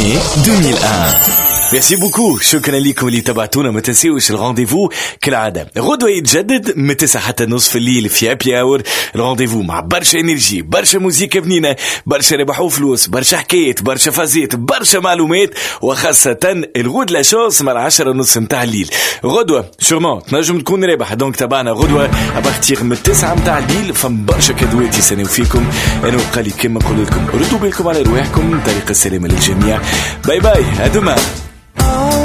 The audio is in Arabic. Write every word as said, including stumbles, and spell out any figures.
année deux mille un. Merci beaucoup. شكرا لكم اللي تبعتونا. ما تنسيوش الرونديفو كالعادة غدوة يتجدد من تسعة حتى نصف الليل في هابي اور. الرونديفو مع برشا انرجي، برشا موسيقى بنينة، برشا ربح وفلوس، برشا حكايات، برشا فازيت، برشا معلومات، وخاصة الغد لا شوس مع عشرة ونص متاع الليل. غدوة شورمون تنجم تكون رابح. دونك تابعنا غدوة أبختير من التسعة متاع الليل. فم برشا كدوات يسنو فيكم. أنا وقالي كما نقول لكم ردوا بالكم على رواحكم. طريق السلامة للجميع. باي باي. هدوما.